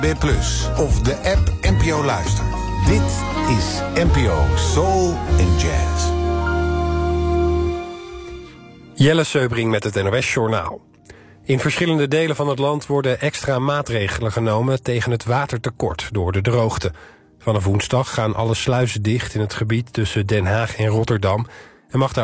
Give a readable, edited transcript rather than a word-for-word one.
B+ of de app NPO Luister. Dit is NPO Soul and Jazz. Jelle Seubring met het NOS-journaal. In verschillende delen van het land worden extra maatregelen genomen tegen het watertekort door de droogte. Vanaf woensdag gaan alle sluizen dicht in het gebied tussen Den Haag en Rotterdam en mag daar